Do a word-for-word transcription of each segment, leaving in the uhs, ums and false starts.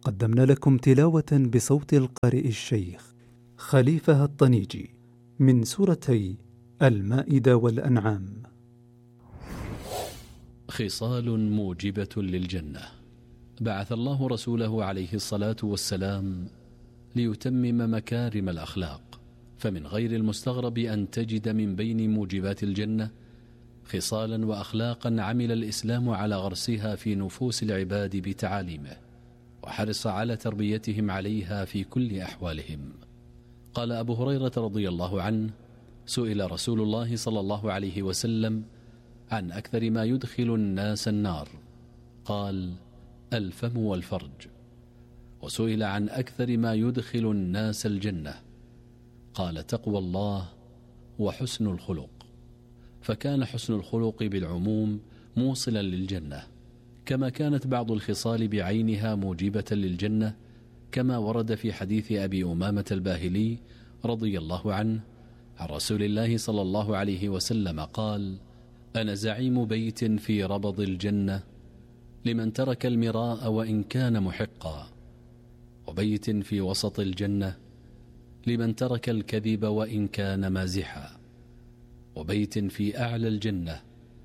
قدمنا لكم تلاوة بصوت القارئ الشيخ خليفة الطنيجي من سورتي المائدة والأنعام. خصال موجبة للجنة. بعث الله رسوله عليه الصلاة والسلام ليتمم مكارم الأخلاق، فمن غير المستغرب أن تجد من بين موجبات الجنة خصالا وأخلاقا عمل الإسلام على غرسها في نفوس العباد بتعاليمه، وحرص على تربيتهم عليها في كل أحوالهم. قال أبو هريرة رضي الله عنه: سئل رسول الله صلى الله عليه وسلم عن أكثر ما يدخل الناس النار، قال: الفم والفرج. وسئل عن أكثر ما يدخل الناس الجنة، قال: تقوى الله وحسن الخلق. فكان حسن الخلق بالعموم موصلا للجنة، كما كانت بعض الخصال بعينها موجبة للجنة، كما ورد في حديث أبي أمامة الباهلي رضي الله عنه عن رسول الله صلى الله عليه وسلم قال: أنا زعيم بيت في ربض الجنة لمن ترك المراء وإن كان محقا، وبيت في وسط الجنة لمن ترك الكذب وإن كان مازحا، وبيت في أعلى الجنة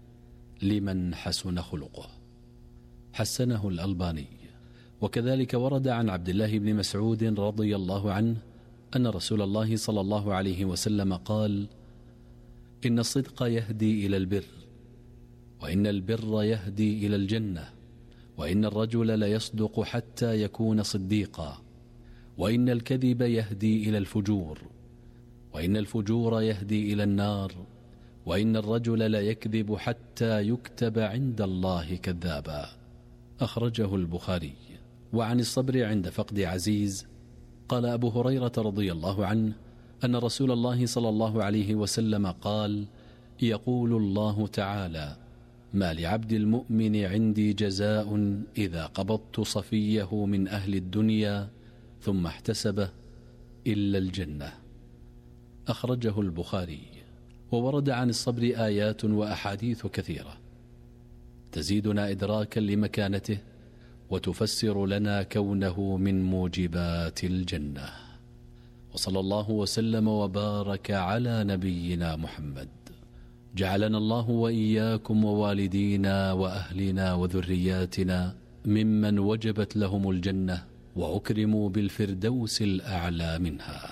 لمن حسن خلقه. حسنه الألباني. وكذلك ورد عن عبد الله بن مسعود رضي الله عنه أن رسول الله صلى الله عليه وسلم قال: إن الصدق يهدي إلى البر، وإن البر يهدي إلى الجنة، وإن الرجل ليصدق حتى يكون صديقا، وإن الكذب يهدي إلى الفجور، وإن الفجور يهدي إلى النار، وإن الرجل ليكذب حتى يكتب عند الله كذابا. أخرجه البخاري. وعن الصبر عند فقد عزيز قال أبو هريرة رضي الله عنه أن رسول الله صلى الله عليه وسلم قال: يقول الله تعالى: ما لعبد المؤمن عندي جزاء إذا قبضت صفيه من أهل الدنيا ثم احتسبه إلا الجنة. أخرجه البخاري. وورد عن الصبر آيات وأحاديث كثيرة تزيدنا إدراكا لمكانته وتفسر لنا كونه من موجبات الجنة. وصلى الله وسلم وبارك على نبينا محمد. جعلنا الله وإياكم ووالدينا وأهلنا وذرياتنا ممن وجبت لهم الجنة وأكرموا بالفردوس الأعلى منها.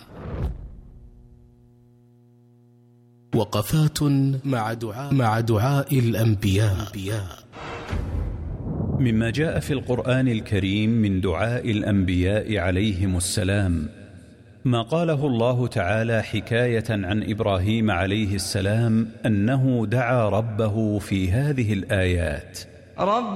وقفات مع دعاء, مع دعاء الأنبياء. مما جاء في القرآن الكريم من دعاء الأنبياء عليهم السلام ما قاله الله تعالى حكاية عن إبراهيم عليه السلام أنه دعا ربه في هذه الآيات: رب